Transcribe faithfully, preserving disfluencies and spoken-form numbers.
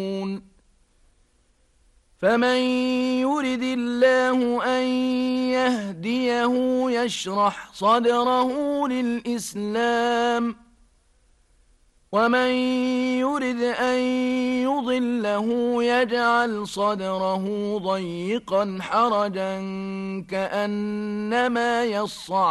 فمن يرد الله أن يهديه يشرح صدره للإسلام ومن يرد أن يضله يجعل صدره ضيقا حرجا كأنما يصعد